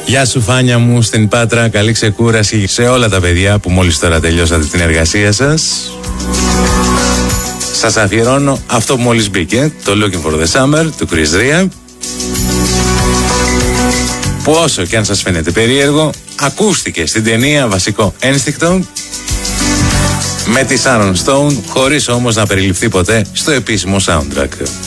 Γεια σου Φάνια μου στην Πάτρα, καλή ξεκούραση σε όλα τα παιδιά που μόλις τώρα τελειώσατε την εργασία σας. Σας αφιερώνω αυτό που μόλις μπήκε, το Looking for the Summer του Chris Rea, που όσο και αν σας φαίνεται περίεργο, ακούστηκε στην ταινία Βασικό Ένστικτο με τη Sharon Stone, χωρίς όμως να περιληφθεί ποτέ στο επίσημο soundtrack.